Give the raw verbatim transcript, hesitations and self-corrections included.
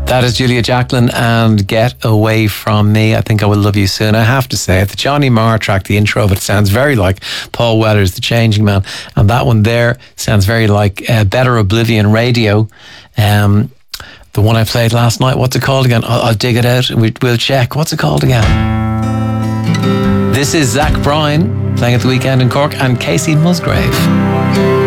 That is Julia Jacklin and Get Away From Me. I Think I Will Love You Soon. I have to say it, the Johnny Marr track, the intro of it sounds very like Paul Weller's The Changing Man, and that one there sounds very like uh, Better Oblivion Radio. Um, the one I played last night, what's it called again? I'll, I'll dig it out. We, we'll check. What's it called again? This is Zach Bryan playing at the weekend in Cork and Casey Musgrave.